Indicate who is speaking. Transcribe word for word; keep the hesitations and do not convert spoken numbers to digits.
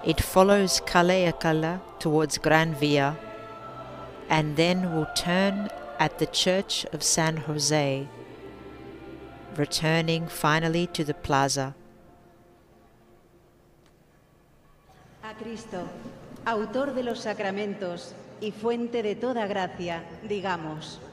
Speaker 1: It follows Kaleakala towards Gran Via and then will turn at the Church of San Jose, returning finally to the plaza.
Speaker 2: A Cristo, autor de los sacramentos y fuente de toda gracia, digamos: